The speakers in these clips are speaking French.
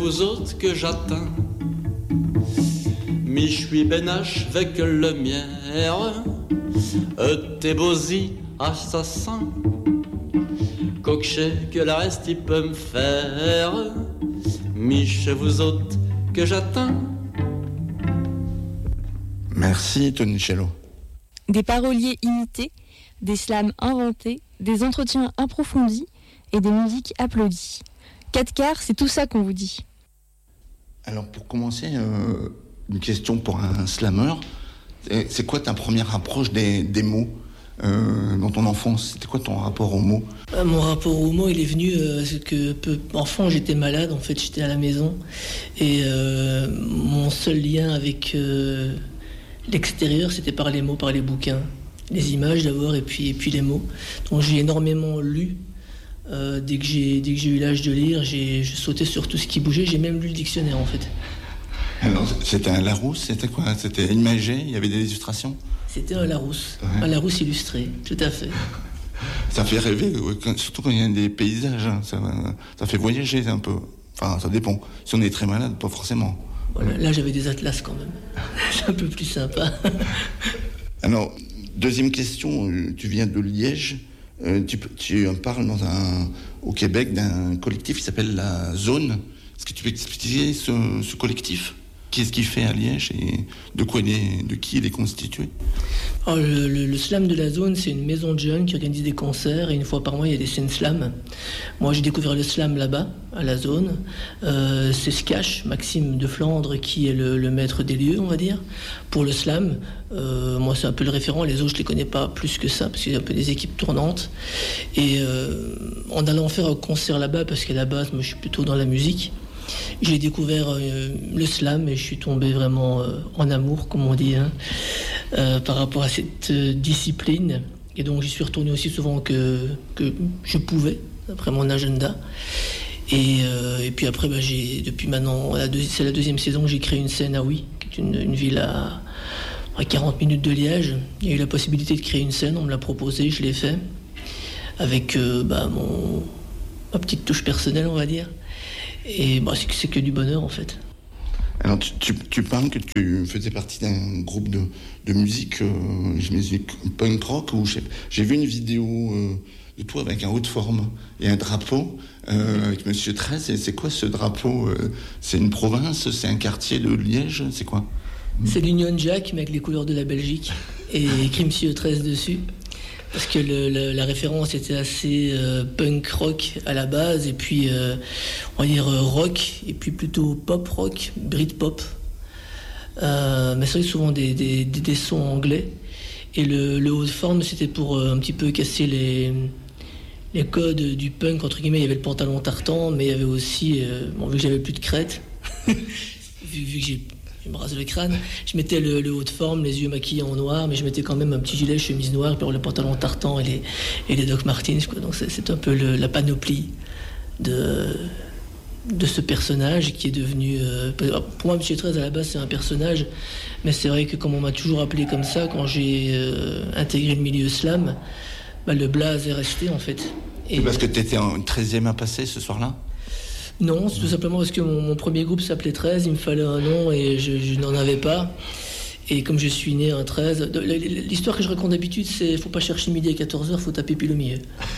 vous autres que j'atteins. Mi suis benache avec le mière, t'es bosi assassin. Coqueché que la reste il peut me faire, mi chez vous autres que j'atteins. Merci Tonicello. Des paroliers imités, des slams inventés, des entretiens approfondis et des musiques applaudies. 4 quarts, c'est tout ça qu'on vous dit. Alors pour commencer, une question pour un slammer. C'est quoi ta première approche des mots dans ton enfance? C'était quoi ton rapport aux mots? Mon rapport aux mots, il est venu parce que enfant, j'étais malade, en fait, j'étais à la maison. Et mon seul lien avec l'extérieur, c'était par les mots, par les bouquins. Les images d'abord, et puis les mots. Donc j'ai énormément lu. Dès que j'ai eu l'âge de lire, je sautais sur tout ce qui bougeait. J'ai même lu le dictionnaire, en fait. Alors, c'était un Larousse, c'était quoi? C'était imagé, il y avait des illustrations? C'était un Larousse, ouais. Un Larousse illustré, tout à fait. Ça fait rêver, surtout quand il y a des paysages, hein, ça fait voyager un peu. Enfin, ça dépend. Si on est très malade, pas forcément. Voilà, là, j'avais des atlas quand même. C'est un peu plus sympa. Alors, deuxième question, tu viens de Liège. Tu en parles au Québec d'un collectif qui s'appelle La Zone. Est-ce que tu peux expliquer ce collectif? Qu'est-ce qu'il fait à Liège et de qui il est constitué? Alors, le slam de La Zone, c'est une maison de jeunes qui organise des concerts et une fois par mois, il y a des scènes slam. Moi, j'ai découvert le slam là-bas, à La Zone. C'est Skash, Maxime de Flandre, qui est le maître des lieux, on va dire, pour le slam. Moi, c'est un peu le référent. Les autres, je les connais pas plus que ça, parce qu'il y a un peu des équipes tournantes. Et en allant faire un concert là-bas, parce qu'à la base, moi, je suis plutôt dans la musique, j'ai découvert le slam et je suis tombé vraiment en amour, comme on dit, hein, par rapport à cette discipline. Et donc j'y suis retourné aussi souvent que je pouvais, après mon agenda. Et puis après, depuis maintenant, c'est la deuxième saison que j'ai créé une scène à Oui, qui est une ville à 40 minutes de Liège. Il y a eu la possibilité de créer une scène, on me l'a proposé, je l'ai fait, avec ma petite touche personnelle, on va dire. Et c'est que du bonheur, en fait. Alors, tu parles que tu faisais partie d'un groupe de musique, punk rock, où j'ai vu une vidéo de toi avec un haut de forme et un drapeau avec Monsieur 13. Et c'est quoi ce drapeau? C'est une province? C'est un quartier de Liège? C'est quoi? C'est l'Union Jack, mais avec les couleurs de la Belgique, et écrit Monsieur 13 dessus. Parce que la référence était assez punk rock à la base, et puis on va dire rock, et puis plutôt pop rock, Britpop. Mais c'est souvent des sons anglais. Et le haut de forme, c'était pour un petit peu casser les codes du punk, entre guillemets. Il y avait le pantalon tartan, mais il y avait aussi, vu que j'avais plus de crête, vu que je me rase le crâne, je mettais le haut de forme, les yeux maquillés en noir, mais je mettais quand même un petit gilet, chemise noire, puis le pantalon tartan et les Doc Martens, quoi. Donc c'est un peu la panoplie de ce personnage qui est devenu... pour moi, Monsieur 13, à la base, c'est un personnage, mais c'est vrai que comme on m'a toujours appelé comme ça, quand j'ai intégré le milieu slam, le blaze est resté, en fait. Et parce que tu étais en 13e à passer ce soir-là? Non, c'est tout simplement parce que mon premier groupe s'appelait 13, il me fallait un nom et je n'en avais pas. Et comme je suis né un 13, l'histoire que je raconte d'habitude, c'est faut pas chercher midi à 14h, faut taper pile au milieu.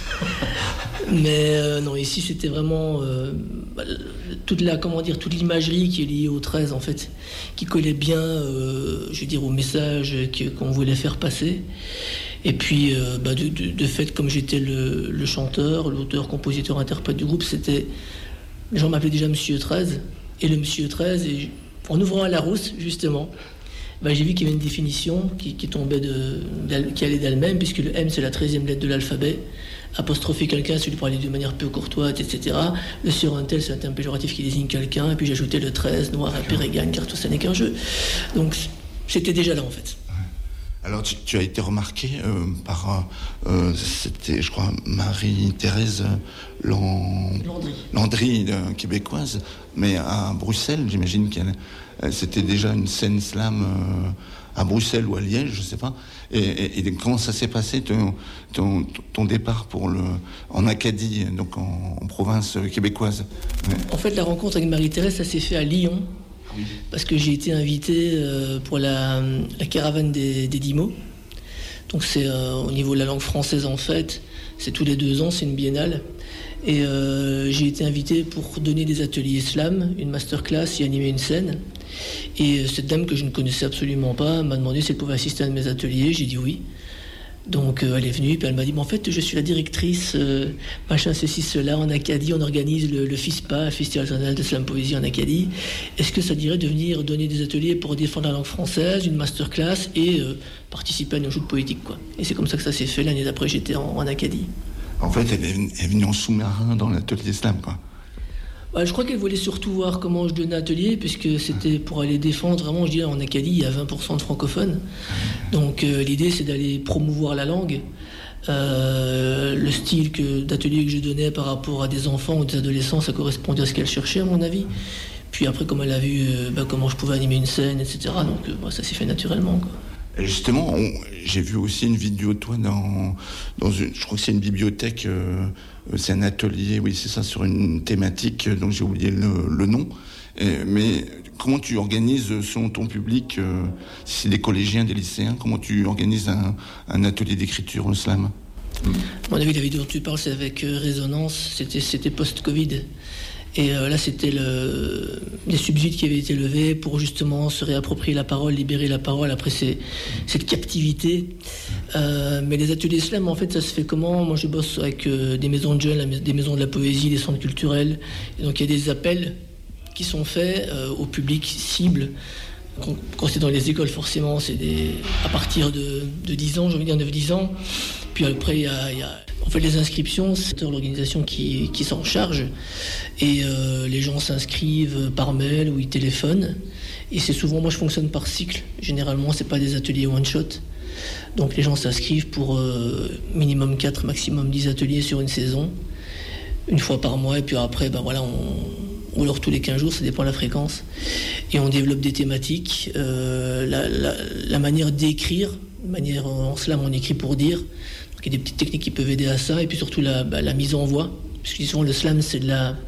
Mais non, ici c'était vraiment toute l'imagerie qui est liée au 13 en fait, qui collait bien, au message qu'on voulait faire passer. Et puis de fait, comme j'étais le chanteur, l'auteur, compositeur, interprète du groupe, les gens m'appelaient déjà Monsieur 13, et le Monsieur 13, et en ouvrant un Larousse, justement, j'ai vu qu'il y avait une définition qui tombait qui allait d'elle-même, puisque le M, c'est la 13e lettre de l'alphabet. Apostropher quelqu'un, c'est lui parler de manière peu courtoise, etc. Le sur un tel, c'est un terme péjoratif qui désigne quelqu'un, et puis j'ajoutais le 13, noir, impérégane, car tout ça n'est qu'un jeu. Donc, c'était déjà là, en fait. Alors tu as été remarqué par, c'était je crois Marie-Thérèse Landry, québécoise, mais à Bruxelles, j'imagine c'était déjà une scène slam à Bruxelles ou à Liège, je sais pas. Et comment ça s'est passé ton départ en Acadie, donc en province québécoise? Ouais. En fait, la rencontre avec Marie-Thérèse, ça s'est fait à Lyon. Parce que j'ai été invité pour la caravane des 10 mots. Donc c'est au niveau de la langue française en fait, c'est tous les 2 ans, c'est une biennale. Et j'ai été invité pour donner des ateliers slam, une masterclass et animer une scène. Et cette dame que je ne connaissais absolument pas m'a demandé si elle pouvait assister à un de mes ateliers. J'ai dit oui. Donc elle est venue, puis elle m'a dit, en fait, je suis la directrice, machin, ceci, cela, en Acadie, on organise le FISPA, le Festival international de Slam Poésie en Acadie. Est-ce que ça dirait de venir donner des ateliers pour défendre la langue française, une masterclass et participer à une joute poétique, quoi. Et c'est comme ça que ça s'est fait. L'année d'après, j'étais en Acadie. En fait, elle est venue en sous-marin dans l'atelier slam, quoi. Je crois qu'elle voulait surtout voir comment je donnais atelier, puisque c'était pour aller défendre, vraiment, je dirais, en Acadie, il y a 20% de francophones. Donc l'idée, c'est d'aller promouvoir la langue. Le style d'atelier que je donnais par rapport à des enfants ou des adolescents, ça correspondait à ce qu'elle cherchait, à mon avis. Puis après, comme elle a vu comment je pouvais animer une scène, etc., donc ça s'est fait naturellement, quoi. Et justement, j'ai vu aussi une vidéo de toi je crois que c'est une bibliothèque, c'est un atelier, oui c'est ça, sur une thématique dont j'ai oublié le nom. Mais comment tu organises selon ton public, si c'est des collégiens, des lycéens, comment tu organises un atelier d'écriture au slam? À mon avis, la vidéo dont tu parles, c'est avec Résonance, c'était post-Covid. Et là, c'était des subsides qui avaient été levés pour justement se réapproprier la parole, libérer la parole après cette captivité. Mais les ateliers slam, en fait, ça se fait comment? Moi, je bosse avec des maisons de jeunes, des maisons de la poésie, des centres culturels. Et donc, il y a des appels qui sont faits au public cible. Quand c'est dans les écoles, forcément, c'est à partir de 10 ans, j'ai envie de dire 9-10 ans. Puis après, il y a en fait, les inscriptions, c'est l'organisation qui s'en charge. Et les gens s'inscrivent par mail ou ils téléphonent. Et c'est souvent, moi je fonctionne par cycle. Généralement, c'est pas des ateliers one-shot. Donc les gens s'inscrivent pour minimum 4, maximum 10 ateliers sur une saison. Une fois par mois. Et puis après, ou alors tous les 15 jours, ça dépend de la fréquence. Et on développe des thématiques. La manière d'écrire, en slam, on écrit pour dire. Donc il y a des petites techniques qui peuvent aider à ça. Et puis surtout la mise en voix. Parce que souvent le slam, c'est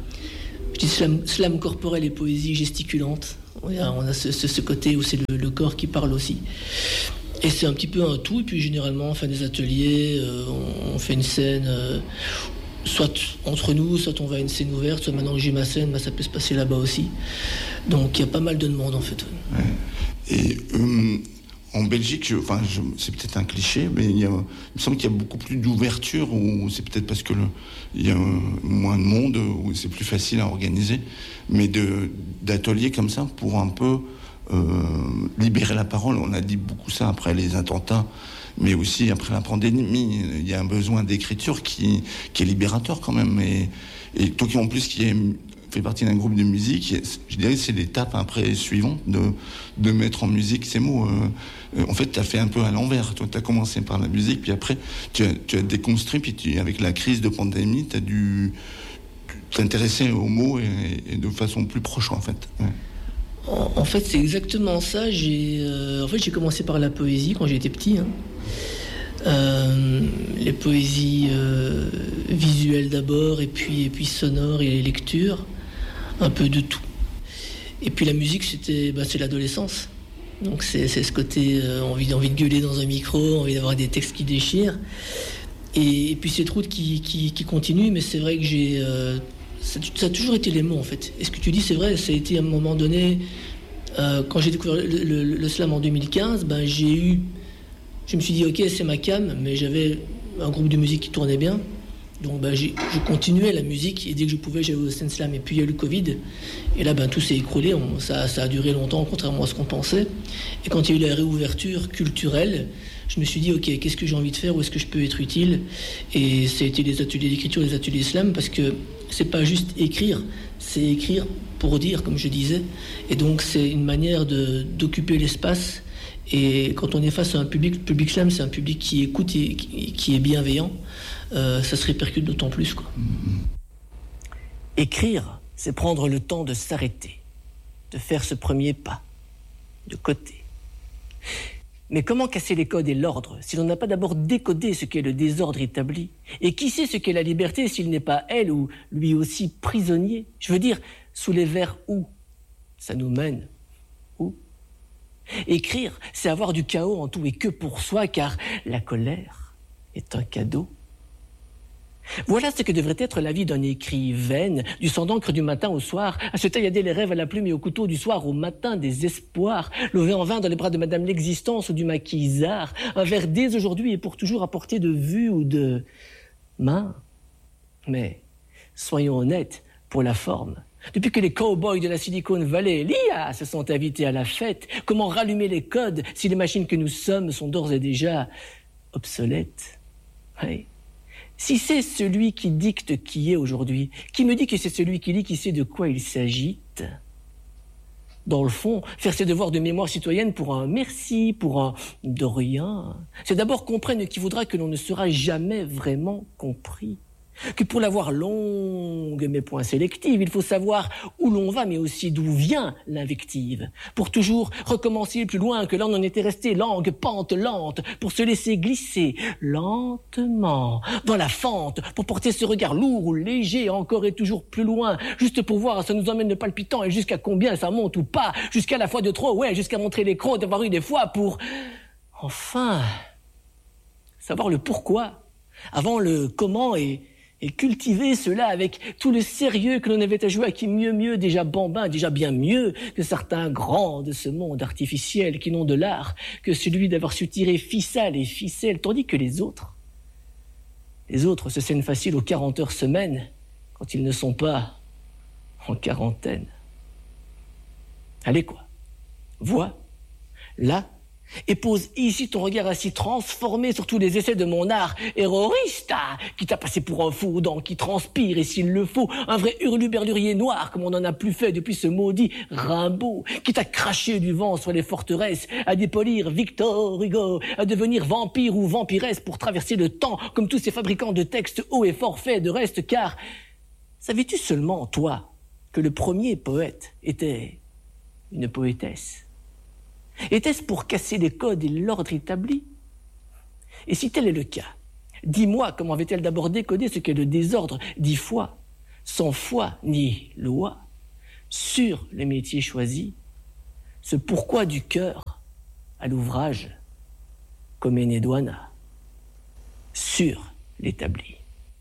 slam corporel et poésie gesticulante. On a ce côté où c'est le corps qui parle aussi. Et c'est un petit peu un tout. Et puis généralement, on fait des ateliers, on fait une scène... soit entre nous, soit on va à une scène ouverte, soit maintenant que j'ai ma scène, ça peut se passer là-bas aussi. Donc il y a pas mal de demandes en fait. Ouais. Et en Belgique, c'est peut-être un cliché, mais il me semble qu'il y a beaucoup plus d'ouverture, ou c'est peut-être parce que il y a moins de monde, ou c'est plus facile à organiser, mais d'ateliers comme ça pour un peu libérer la parole. On a dit beaucoup ça après les attentats, mais aussi après la pandémie. Il y a un besoin d'écriture qui est libérateur quand même. Et toi qui en plus fait partie d'un groupe de musique, je dirais que c'est l'étape après suivante de mettre en musique ces mots. En fait, tu as fait un peu à l'envers. Toi, tu as commencé par la musique, puis après, tu as déconstruit, puis avec la crise de pandémie, tu as dû t'intéresser aux mots et de façon plus proche, en fait. Ouais. En fait, c'est exactement ça. J'ai commencé par la poésie quand j'étais petit. Les poésies visuelles d'abord, et puis sonores et les lectures, un peu de tout. Et puis la musique, c'est l'adolescence. Donc c'est ce côté envie de gueuler dans un micro, envie d'avoir des textes qui déchirent. Et puis cette route qui continue, mais c'est vrai que ça a toujours été les mots en fait. Et ce que tu dis, c'est vrai, ça a été à un moment donné, quand j'ai découvert le slam en 2015, je me suis dit ok, c'est ma cam, mais j'avais un groupe de musique qui tournait bien. Donc je continuais la musique, et dès que je pouvais, j'allais au scène slam. Et puis il y a eu le Covid, et là tout s'est écroulé, ça a duré longtemps, contrairement à ce qu'on pensait. Et quand il y a eu la réouverture culturelle, je me suis dit ok, qu'est-ce que j'ai envie de faire, où est-ce que je peux être utile? Et ça a été les ateliers d'écriture, les ateliers slam, parce que c'est pas juste écrire, c'est écrire pour dire, comme je disais. Et donc c'est une manière d'occuper l'espace Et quand on est face à un public, le public slam, c'est un public qui écoute et qui est bienveillant, ça se répercute d'autant plus, quoi. Écrire, c'est prendre le temps de s'arrêter, de faire ce premier pas, de côté. Mais comment casser les codes et l'ordre si l'on n'a pas d'abord décodé ce qu'est le désordre établi? Et qui sait ce qu'est la liberté s'il n'est pas elle ou lui aussi prisonnier? Je veux dire, sous les vers où? Ça nous mène où? Écrire, c'est avoir du chaos en tout et que pour soi, car la colère est un cadeau. Voilà ce que devrait être la vie d'un écrivain, du sang d'encre du matin au soir, à se taillader les rêves à la plume et au couteau du soir au matin des espoirs, levé en vain dans les bras de Madame l'Existence ou du maquisard, un verre dès aujourd'hui et pour toujours à portée de vue ou de main. Mais soyons honnêtes pour la forme. Depuis que les cow-boys de la Silicon Valley, l'IA, se sont invités à la fête, comment rallumer les codes si les machines que nous sommes sont d'ores et déjà obsolètes? Oui. Si c'est celui qui dicte qui est aujourd'hui, qui me dit que c'est celui qui lit qui sait de quoi il s'agite? Dans le fond, faire ses devoirs de mémoire citoyenne pour un merci, pour un de rien, c'est d'abord comprendre qu'il vaudra que l'on ne sera jamais vraiment compris. Que pour l'avoir longue mais point sélective, il faut savoir où l'on va mais aussi d'où vient l'invective. Pour toujours recommencer plus loin que l'on en était resté, langue pente lente, pour se laisser glisser lentement dans la fente, pour porter ce regard lourd ou léger encore et toujours plus loin, juste pour voir ça nous emmène le palpitant et jusqu'à combien ça monte ou pas, jusqu'à la fois de trop, ouais, jusqu'à montrer les crocs d'avoir eu des fois pour enfin savoir le pourquoi avant le comment et cultiver cela avec tout le sérieux que l'on avait à jouer à qui mieux, déjà bambin, déjà bien mieux que certains grands de ce monde artificiel qui n'ont de l'art que celui d'avoir su tirer ficelle et ficelle, tandis que les autres se saignent facile aux 40 heures semaine quand ils ne sont pas en quarantaine. Allez quoi, vois, là, et pose ici ton regard ainsi transformé sur tous les essais de mon art héroïsta, qui t'a passé pour un fou dent qui transpire, et s'il le faut, un vrai hurluberlurier noir, comme on n'en a plus fait depuis ce maudit Rimbaud, qui t'a craché du vent sur les forteresses, à dépolir Victor Hugo, à devenir vampire ou vampiresse pour traverser le temps, comme tous ces fabricants de textes hauts et forfaits de reste, car savais-tu seulement, toi, que le premier poète était une poétesse? Était-ce pour casser les codes et l'ordre établi? Et si tel est le cas, dis-moi comment avait-elle d'abord décodé ce qu'est le désordre 10 fois, sans foi ni loi, sur le métier choisi, ce pourquoi du cœur à l'ouvrage, comme Enedouana, sur l'établi.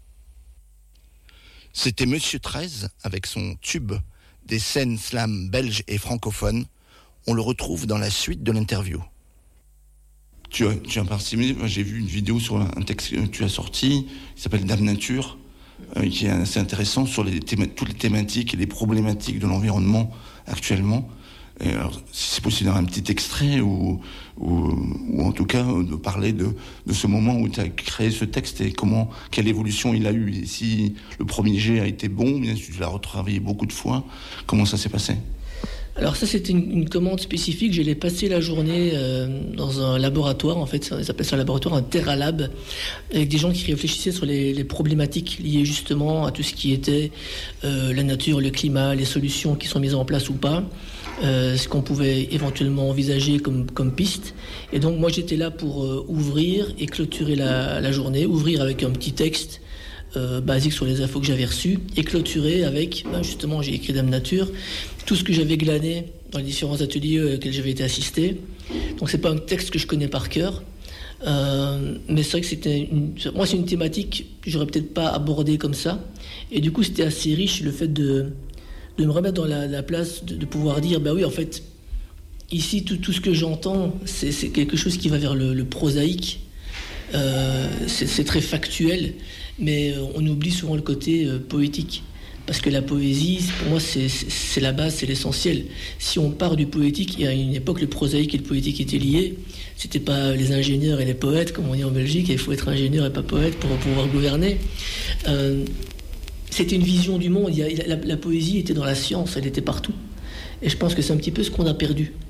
C'était Monsieur 13 avec son tube des scènes slam belges et francophones. On le retrouve dans la suite de l'interview. Tu as participé, j'ai vu une vidéo sur un texte que tu as sorti, qui s'appelle Dame Nature, qui est assez intéressant sur toutes les thématiques et les problématiques de l'environnement actuellement. Et alors, si c'est possible d'avoir un petit extrait ou en tout cas de parler de ce moment où tu as créé ce texte et quelle évolution il a eu. Et si le premier jet a été bon, bien sûr, tu l'as retravaillé beaucoup de fois, comment ça s'est passé? Alors ça, c'était une commande spécifique. J'allais passer la journée dans un laboratoire, en fait, ils appellent ça un laboratoire, un TerraLab, avec des gens qui réfléchissaient sur les problématiques liées justement à tout ce qui était la nature, le climat, les solutions qui sont mises en place ou pas, ce qu'on pouvait éventuellement envisager comme piste. Et donc moi, j'étais là pour ouvrir et clôturer la journée, ouvrir avec un petit texte basique sur les infos que j'avais reçues et clôturer avec, justement, j'ai écrit Dame Nature, tout ce que j'avais glané dans les différents ateliers auxquels j'avais été assisté. Donc c'est pas un texte que je connais par cœur, mais c'est vrai que moi c'est une thématique que j'aurais peut-être pas abordée comme ça, et du coup c'était assez riche le fait de me remettre dans la place de pouvoir dire bah oui, en fait ici tout ce que j'entends c'est quelque chose qui va vers le prosaïque, c'est très factuel, mais on oublie souvent le côté poétique. Parce que la poésie, pour moi, c'est la base, c'est l'essentiel. Si on part du poétique, et à une époque, le prosaïque et le poétique étaient liés. C'était pas les ingénieurs et les poètes, comme on dit en Belgique, il faut être ingénieur et pas poète pour pouvoir gouverner. C'était une vision du monde. La poésie était dans la science, elle était partout. Et je pense que c'est un petit peu ce qu'on a perdu.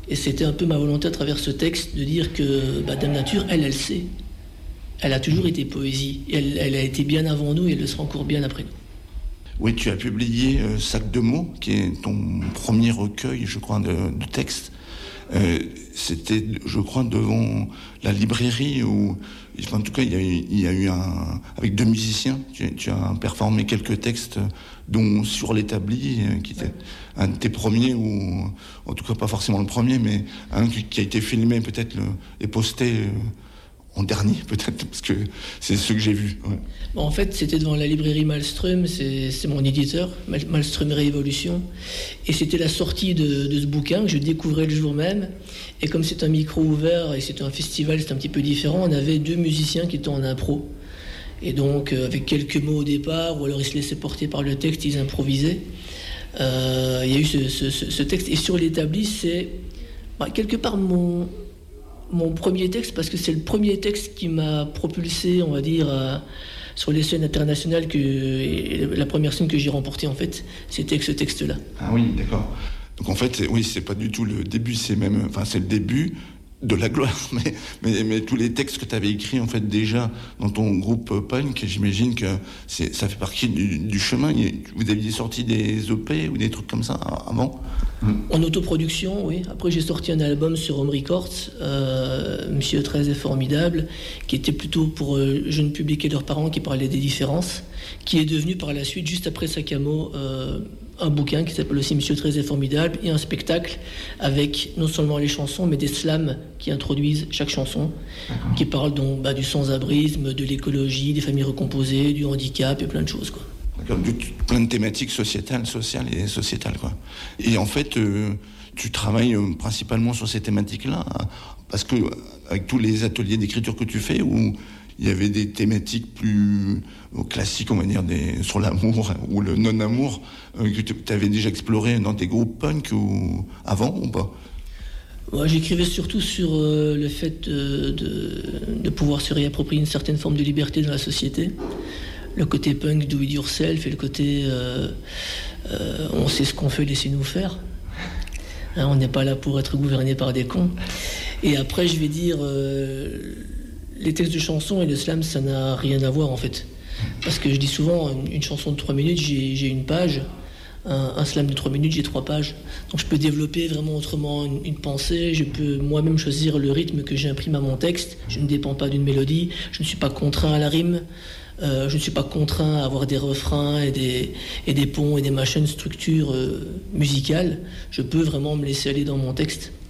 Et c'était un peu ma volonté à travers ce texte de dire que Dame Nature, elle sait. Elle a toujours été poésie. Elle a été bien avant nous et elle le sera encore bien après nous. Oui, tu as publié Sac de mots, qui est ton premier recueil, je crois, de textes. C'était, je crois, devant la librairie où, en tout cas, il y a eu avec 2 musiciens, tu as performé quelques textes, dont Sur l'établi, qui était un de tes premiers, ou en tout cas pas forcément le premier, mais un qui a été filmé peut-être et posté en dernier peut-être, parce que c'est ce que j'ai vu. Ouais. Bon, en fait, c'était devant la librairie Malmström, c'est mon éditeur, Malmström Révolution, et c'était la sortie de ce bouquin que je découvrais le jour même. Et comme c'est un micro ouvert et c'est un festival, c'est un petit peu différent, on avait 2 musiciens qui étaient en impro. Et donc, avec quelques mots au départ, ou alors ils se laissaient porter par le texte, ils improvisaient. Il y a eu ce texte. Et Sur l'établi, c'est quelque part mon premier texte, parce que c'est le premier texte qui m'a propulsé, on va dire, sur les scènes internationales, et la première scène que j'ai remportée, en fait, c'était avec ce texte-là. Ah oui, d'accord. Donc en fait, oui, c'est pas du tout le début, c'est le début de la gloire, mais tous les textes que tu avais écrits, en fait, déjà dans ton groupe punk, j'imagine que ça fait partie du chemin. Vous aviez sorti des EP ou des trucs comme ça avant ? En autoproduction, oui. Après, j'ai sorti un album sur Home Records, Monsieur 13 est formidable, qui était plutôt pour jeunes publics et leurs parents, qui parlaient des différences, qui est devenu par la suite, juste après Sakamo, un bouquin qui s'appelle aussi Monsieur 13 est formidable, et un spectacle avec non seulement les chansons, mais des slams qui introduisent chaque chanson, qui parlent donc du sans-abrisme, de l'écologie, des familles recomposées, du handicap et plein de choses, quoi. D'accord, plein de thématiques sociales et sociétales, quoi. Et en fait, tu travailles principalement sur ces thématiques-là, parce que avec tous les ateliers d'écriture que tu fais, où il y avait des thématiques plus classiques, on va dire, sur l'amour ou le non-amour, que tu avais déjà exploré dans tes groupes punk avant ou pas ? Moi, j'écrivais surtout sur le fait de pouvoir se réapproprier une certaine forme de liberté dans la société. Le côté punk, do it yourself, et le côté on sait ce qu'on fait, laissez-nous faire. On n'est pas là pour être gouverné par des cons. Et après, je vais dire... les textes de chansons et le slam, ça n'a rien à voir, en fait. Parce que je dis souvent, une chanson de 3 minutes, j'ai une page. Un slam de 3 minutes, j'ai 3 pages. Donc je peux développer vraiment autrement une pensée. Je peux moi-même choisir le rythme que j'imprime à mon texte. Je ne dépends pas d'une mélodie. Je ne suis pas contraint à la rime. Je ne suis pas contraint à avoir des refrains et des ponts et des machines structures musicales. Je peux vraiment me laisser aller dans mon texte.